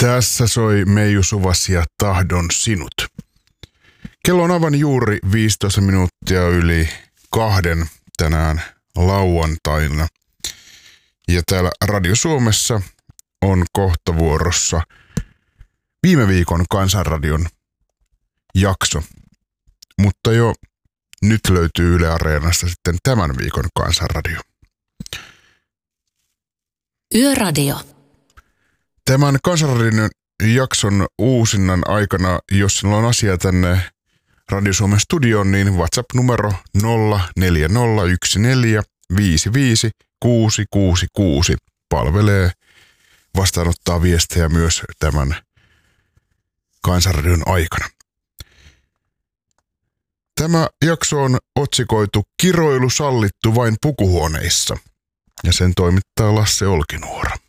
Tässä soi Meiju Suvas ja Tahdon sinut. Kello on aivan juuri 15 minuuttia yli 2 tänään lauantaina. Ja täällä Radio Suomessa on kohta vuorossa viime viikon Kansanradion jakso. Mutta jo nyt löytyy Yle Areenasta sitten tämän viikon Kansanradio. Yöradio. Tämän Kansanradion jakson uusinnan aikana, jos sinulla on asia tänne Radio Suomen studioon, niin WhatsApp-numero 044014556666 palvelee vastaanottaa viestejä myös tämän Kansanradion aikana. Tämä jakso on otsikoitu Kiroilu sallittu vain pukuhuoneissa ja sen toimittaa Lasse Olkinuora.